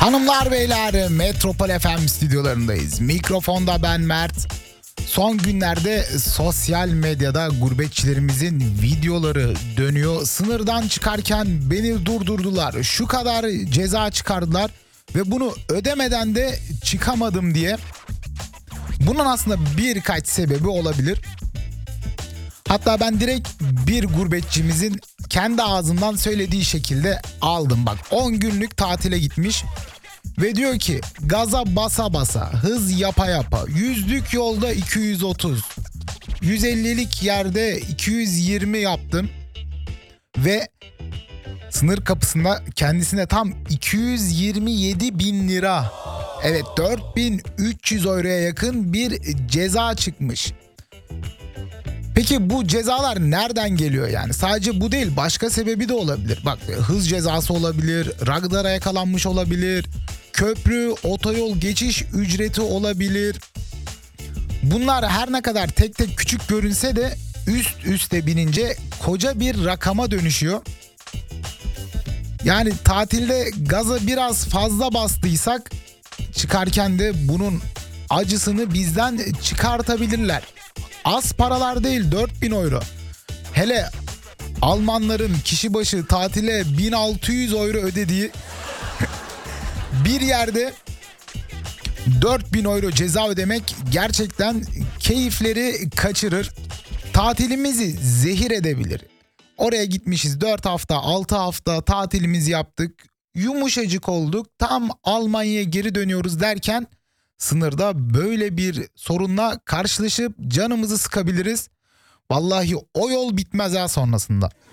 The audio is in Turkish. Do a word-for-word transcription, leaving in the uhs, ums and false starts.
Hanımlar beyler, Metropol F M stüdyolarındayız. Mikrofonda ben Mert. Son günlerde sosyal medyada gurbetçilerimizin videoları dönüyor. Sınırdan çıkarken beni durdurdular, şu kadar ceza çıkardılar ve bunu ödemeden de çıkamadım diye. Bunun aslında birkaç sebebi olabilir. Hatta ben direkt bir gurbetçimizin kendi ağzından söylediği şekilde aldım. Bak, on günlük tatile gitmiş ve diyor ki gaza basa basa, hız yapa yapa, yüzlük yolda iki yüz otuz, yüz ellilik yerde iki yüz yirmi yaptım ve sınır kapısında kendisine tam iki yüz yirmi yedi bin lira, evet dört bin üç yüz euroya yakın bir ceza çıkmış. Peki bu cezalar nereden geliyor yani? Sadece bu değil, başka sebebi de olabilir. Bak, hız cezası olabilir, radara yakalanmış olabilir, köprü, otoyol geçiş ücreti olabilir. Bunlar her ne kadar tek tek küçük görünse de üst üste binince koca bir rakama dönüşüyor. Yani tatilde gaza biraz fazla bastıysak çıkarken de bunun acısını bizden çıkartabilirler. Az paralar değil, dört bin euro. Hele Almanların kişi başı tatile bin altı yüz euro ödediği bir yerde dört bin euro ceza ödemek gerçekten keyifleri kaçırır. Tatilimizi zehir edebilir. Oraya gitmişiz, dört hafta altı hafta tatilimizi yaptık. Yumuşacık olduk, tam Almanya'ya geri dönüyoruz derken sınırda böyle bir sorunla karşılaşıp canımızı sıkabiliriz. Vallahi o yol bitmez ha sonrasında.